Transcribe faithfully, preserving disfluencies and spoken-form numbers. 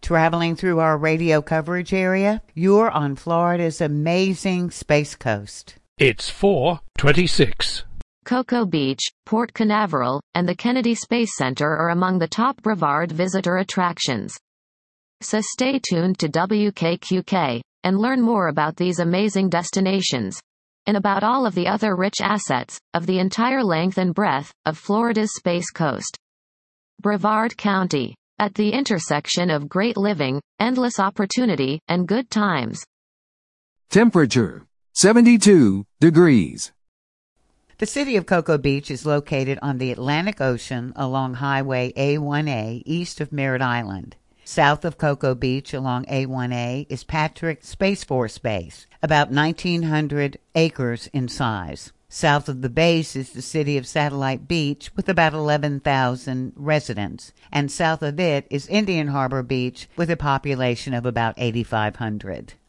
Traveling through our radio coverage area, you're on Florida's amazing Space Coast. It's four twenty-six. Cocoa Beach, Port Canaveral, and the Kennedy Space Center are among the top Brevard visitor attractions. So stay tuned to W K Q K and learn more about these amazing destinations and about all of the other rich assets of the entire length and breadth of Florida's Space Coast. Brevard County, at the intersection of great living, endless opportunity, and good times. Temperature, seventy-two degrees. The city of Cocoa Beach is located on the Atlantic Ocean along Highway A one A east of Merritt Island. South of Cocoa Beach along A one A is Patrick Space Force Base, about nineteen hundred acres in size. South of the base is the city of Satellite Beach with about eleven thousand residents, and south of it is Indian Harbor Beach with a population of about eighty-five hundred.